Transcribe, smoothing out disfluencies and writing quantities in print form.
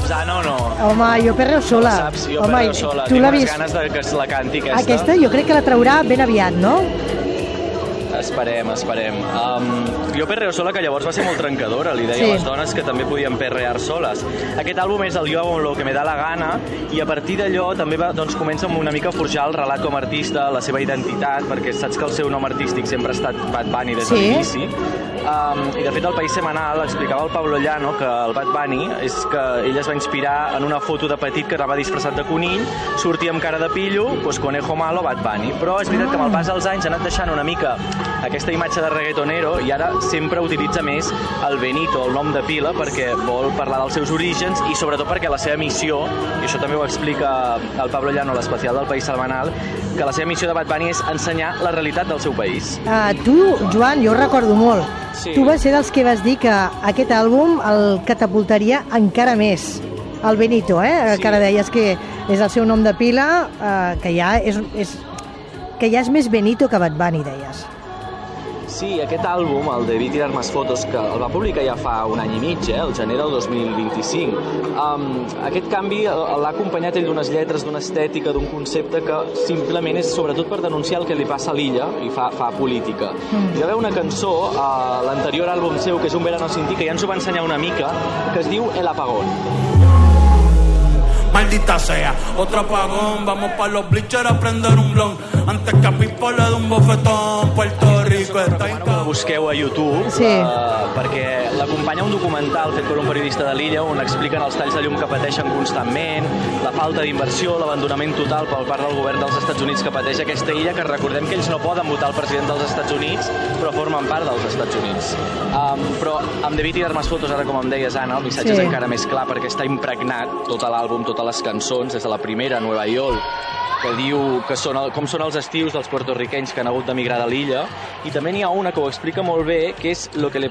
saps, Anna, o no? Home, Jo Perreo Sola. Saps, Jo Perreo Sola. Tinc unes ganes que es la canti, aquesta. Aquesta jo crec que la traurà ben aviat, no? Esperem. Jo Perreo Sola, que llavors va ser molt trencadora, li deia a les dones que també podien perrear soles. Aquest àlbum és el Yo hago lo que me da la gana, i a partir d'allò també comença una mica a forjar el relat com a artista, la seva identitat, perquè saps que el seu nom artístic sempre ha estat Bad Bunny des de l'inici. I de fet al País Semanal explicava el Pablo Llano que el Bad Bunny és que ell es va inspirar en una foto de petit que anava disfressat de conill, sortia amb cara de pillo, pues Conejo Malo, Bad Bunny. Però és veritat que amb el pas dels anys ha anat deixant una mica aquesta imatge de reggaetonero i ara sempre utilitza més el Benito, el nom de pila, perquè vol parlar dels seus orígens i sobretot perquè la seva missió, i això també ho explica el Pablo Llano a l'especial del País Semanal, que la seva missió de Bad Bunny és ensenyar la realitat del seu país. Tu, Joan, jo ho recordo molt. Sí. Tu vas ser dels que vas dir que aquest àlbum el catapultaria encara més. El Benito, Sí. Que ara deies que és el seu nom de pila, que ja és més Benito que Bad Bunny, deies. Sí, aquest àlbum, el de Vi tirar más fotos, que el va publicar ja fa un any i mig, el gener del 2025. Aquest canvi l'ha acompanyat ell d'unes lletres, d'una estètica, d'un concepte que simplement és sobretot per denunciar el que li passa a l'illa i fa política. Hi va haver una cançó a l'anterior àlbum seu, que és Un verano sin ti, que ja ens ho va ensenyar una mica, que es diu El apagón. Maldita sea, otro apagón, vamos pa' los bleachers a prender un blon, antes que a Pipo le dé un bofetón, Puerto Rico está en Que la busqueu a YouTube, perquè l'acompanya un documental fet per un periodista de l'illa on expliquen els talls de llum que pateixen constantment, la falta d'inversió, l'abandonament total per part del govern dels Estats Units que pateix aquesta illa, que recordem que ells no poden votar el president dels Estats Units, però formen part dels Estats Units. Però amb Debí tirar más fotos, ara com em deies, Anna, el missatge és encara més clar perquè està impregnat tot l'àlbum, totes les cançons, des de la primera, Nueva York, que diu que com són els estius dels puertorriquenys que han hagut d'emigrar de l'illa, i també n'hi ha una que ho explica molt bé, que és lo que le